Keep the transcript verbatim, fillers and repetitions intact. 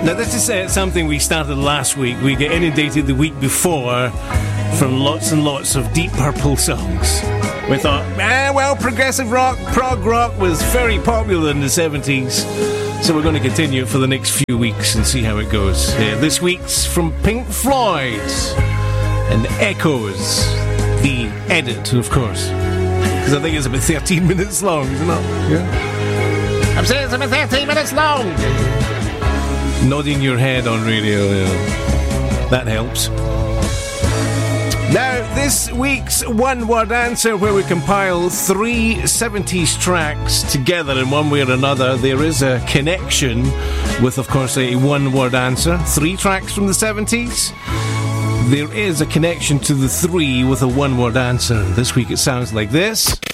Now, this is uh, something we started last week. We get inundated the week before from lots and lots of Deep Purple songs. We thought, ah, well, progressive rock, prog rock was very popular in the seventies. So we're going to continue it for the next few weeks and see how it goes. Uh, this week's from Pink Floyd and Echoes, the edit, of course. Because I think it's about thirteen minutes long, isn't it? Yeah. I'm saying it's about thirteen minutes long. Nodding your head on radio, yeah. That helps. Now, this week's one-word answer, where we compile three seventies tracks together in one way or another. There is a connection with, of course, a one-word answer. Three tracks from the seventies. There is a connection to the three with a one-word answer. This week it sounds like this.